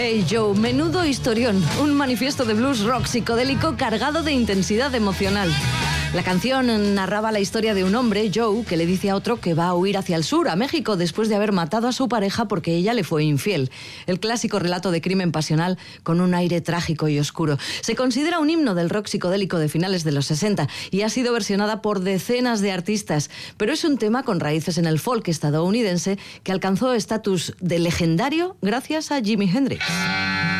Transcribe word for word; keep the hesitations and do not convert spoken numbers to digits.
Hey Joe, menudo historión, un manifiesto de blues rock psicodélico cargado de intensidad emocional. La canción narraba la historia de un hombre, Joe, que le dice a otro que va a huir hacia el sur, a México, después de haber matado a su pareja porque ella le fue infiel. El clásico relato de crimen pasional con un aire trágico y oscuro. Se considera un himno del rock psicodélico de finales de los sesenta y ha sido versionada por decenas de artistas, pero es un tema con raíces en el folk estadounidense que alcanzó estatus de legendario gracias a Jimi Hendrix.